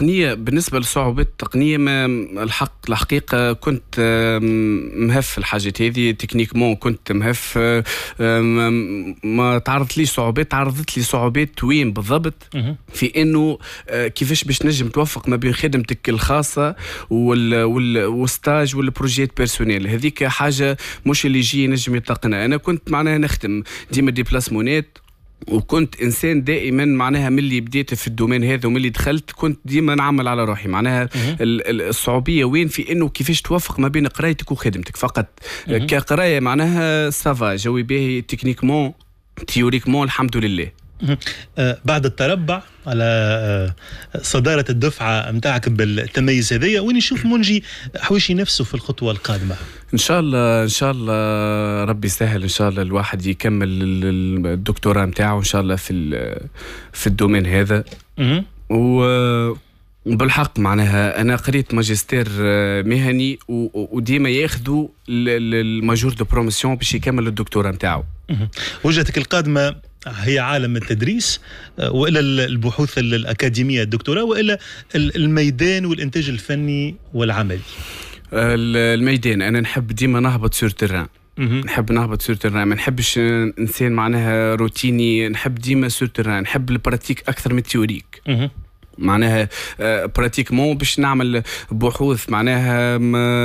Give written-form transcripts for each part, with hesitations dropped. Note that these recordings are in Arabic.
التقنية بالنسبة لصعوبات التقنية ما الحقيقة كنت مهف الحاجات هذه تكنيكمون كنت مهف ما تعرضت لي صعوبات وين بالضبط في انه كيفاش باش نجم توفق ما بين خدمتك الخاصة والستاج والبروجيت بيرسونيل. هذيك حاجة مش اللي يجي نجم يطلقنا. انا كنت معناها نخدم ديما ديبلاسمونات وكنت إنسان دائما معناها من اللي بديت في الدومين هذا ومن اللي دخلت كنت ديما نعمل على روحي. معناها الصعوبية وين في إنه كيفاش توفق ما بين قرايتك وخدمتك فقط. كقراية معناها سافا جوي باهي تكنيكمون تيوريكمون الحمد لله. بعد التربع على صدارة الدفعة متاعك بالتميز هذية وين يشوف منجي حويشي نفسه في الخطوة القادمة؟ إن شاء الله ربي سهل. إن شاء الله الواحد يكمل الدكتوراه متاعه إن شاء الله في الدومين هذا. وبالحق معناها أنا قريت ماجستير مهني وديما ياخذوا الماجور دو بروموسيون باش يكمل الدكتوراه متاعه. وجهتك القادمة هي عالم التدريس وإلى البحوث الأكاديمية الدكتوراه وإلى الميدان والإنتاج الفني والعملي؟ الميدان. أنا نحب ديما نهبط سور تيران. ما نحبش إنسان معناها روتيني. نحب ديما سور تيران. نحب البراتيك أكثر من التيوريك. معناها براتيكمون باش نعمل بحوث معناها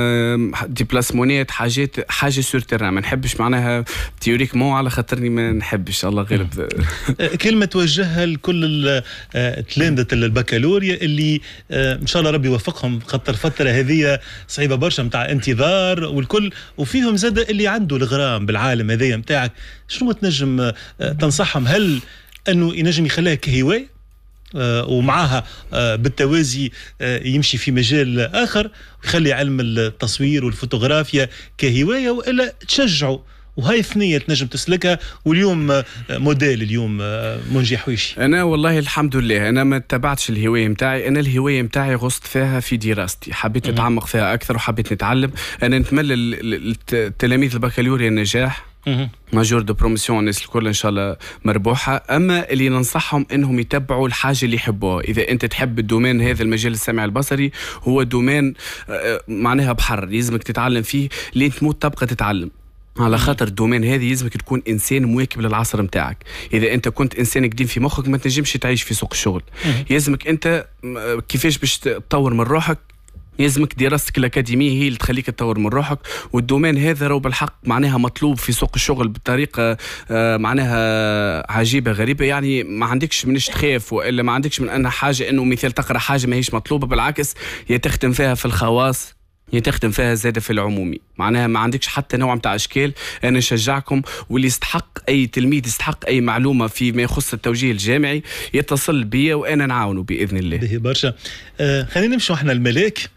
ديبلاسمونات حاجه سور تيران. ما نحبش معناها تيوريكمون على خاطرني ما نحبش الله غير. كلمه توجهها لكل تلامذه البكالوريا اللي ان شاء الله ربي يوفقهم خاطر فتره هذه صعيبه برشا نتاع انتظار والكل وفيهم زاد اللي عنده الغرام بالعالم هذايا نتاعك. شنو تنجم تنصحهم؟ هل انه ينجم يخليها كهوايه ومعها بالتوازي يمشي في مجال آخر ويخلي علم التصوير والفوتوغرافيا كهواية وإلا تشجعه؟ وهاي ثنية تنجم تسلكها واليوم موديل اليوم منجي حويشي. أنا والله الحمد لله أنا ما تبعتش الهواية متاعي. أنا الهواية متاعي غصت فيها في دراستي حبيت نتعمق فيها أكثر وحبيت نتعلم. أنا نتمنى التلاميذ البكالوريا النجاح ماجور دو بروموسيون الناس الكل ان شاء الله مربوحه. اما اللي ننصحهم انهم يتبعوا الحاجه اللي يحبوها. اذا انت تحب الدومين هذا المجال السمعي البصري هو دومين معناها بحر لازمك تتعلم فيه لين تموت تبقى تتعلم على خاطر الدومين هذه يلزمك تكون انسان مواكب للعصر متاعك. اذا انت كنت انسان قديم في مخك ما تنجمش تعيش في سوق الشغل. يلزمك انت كيفاش باش تطور من روحك يلزمك دراستك الأكاديمية هي اللي تخليك تطور من روحك. والدومين هذا رو بالحق معناها مطلوب في سوق الشغل بطريقة معناها عجيبة غريبة. يعني ما عندكش منش تخاف وإلا ما عندكش من أنها حاجة إنه مثال تقرأ حاجة ما هيش مطلوبة. بالعكس يتخدم فيها في الخواص يتخدم فيها زادة في العمومي. معناها ما عندكش حتى نوع متاع أشكال. أنا نشجعكم واللي يستحق أي تلميذ يستحق أي معلومة فيما يخص التوجيه الجامعي يتصل بي وأنا نعاونه بإذن الله. به برشا. خلينا نمشي احنا الملاك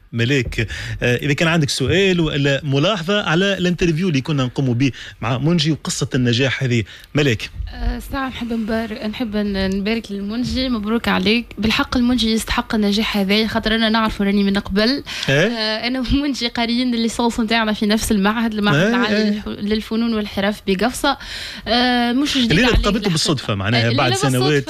إذا كان عندك سؤال ولا ملاحظة على الانترفيو اللي كنا نقوم به مع منجي وقصة النجاح هذه ملاك. ساعة نحب نبارك للمنجي. مبروك عليك بالحق. المنجي يستحق النجاح هذا خاطر أنا نعرف راني من قبل. أنا ومنجي قاريين الليسانس نتاعنا في نفس المعهد العالي للفنون والحرف بقفصة. مش جديد عليه. اللي قابلته بالصدفة معناها بعد سنوات.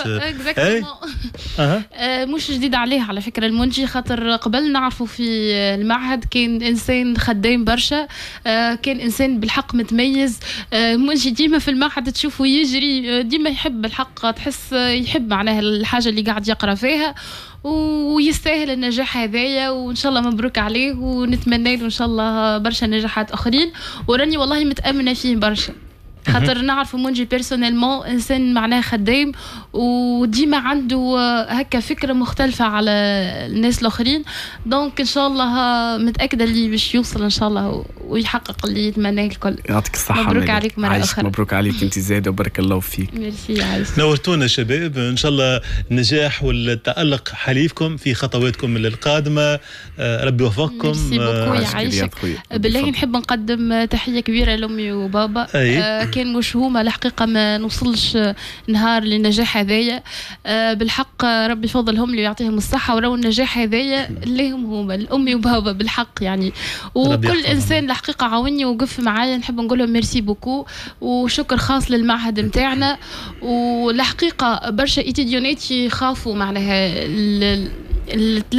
مش جديد عليه على فكرة المنجي خاطر قبل نعرفه في المعهد كان إنسان خدام برشا. كان إنسان بالحق متميز. منجي ديما في المعهد تشوفه يجري ديما يحب الحق تحس يحب معناها الحاجة اللي قاعد يقرأ فيها ويستاهل النجاح هذايا. وإن شاء الله مبروك عليه ونتمنى له إن شاء الله برشا نجاحات آخرين. وراني والله متأمنة فيه برشا خاطر نعرف منجي بيرسونيلمون إنسان معناه خدام وديما عنده هكا فكرة مختلفة على الناس الآخرين. دونك إن شاء الله متأكدة اللي باش يوصل إن شاء الله ويحقق اللي يتمناه الكل. يعطيك الصحة. مبروك عليك مرة أخرى. مبروك عليك أنت زايدة وبارك الله فيك. ميرسي عايش. نورتونا شباب. إن شاء الله النجاح والتألق حليفكم في خطواتكم القادمة. ربي يوفقكم. ميرسي بوكو يعيشك. بالله نحب نقدم تحية كبيرة لأمي وبابا. كان مش هما الحقيقة ما نوصلش نهار للنجاح هذايا. بالحق ربي فضلهم لي ويعطيهم الصحة ورو النجاح هذايا لهم هما الأمي وبابا بالحق يعني. وكل إنسان الحقيقة عاوني وقف معايا نحب نقول لهم ميرسي بوكو وشكر خاص للمعهد متاعنا. والحقيقة برشا إتيديونات يخافوا معناها